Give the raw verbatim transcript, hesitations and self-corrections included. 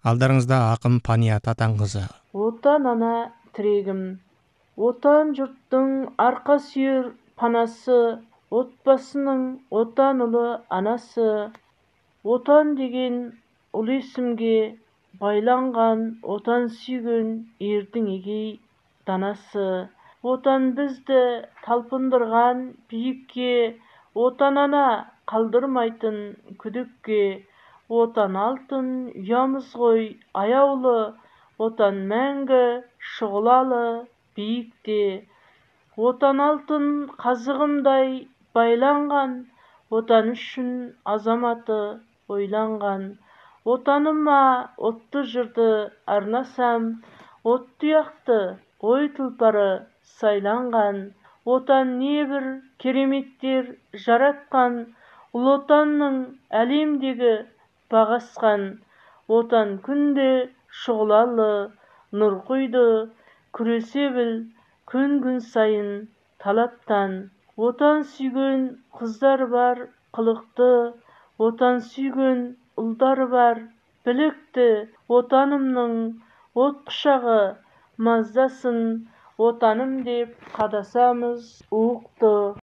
Алдарыңызда акын Паният Атаңкызы. Отан ана тірегім, отан жұрттың арқа сүйер панасы, отбасының отан ұлы анасы. Отан деген ұлы есімге байланған, отан сүйген ердің егей данасы. Отан бізді талпындырған биікке, отан ана қалдырмайтын күдікке. Отан алтын ұямыз ғой аяулы, отан мәңгі шұғылалы биікте. Отан алтын қазығындай байланған, отан үшін азаматы ойланған. Отаныма отты жырды арнасам, от тұяқты ой тұлпары сайланған. Отан небір кереметтер жаратқан, ұлы отанның әлемдегі бағасқан. Отан күнде шұғылалы нұр құйды, күресе біл күн-күн сайын талаптан. Отан сүйген қыздар бар қылықты, отан сүйген ұлдар бар білікті. Отанымның от құшағы маздасын, отаным деп қадасамыз уықты.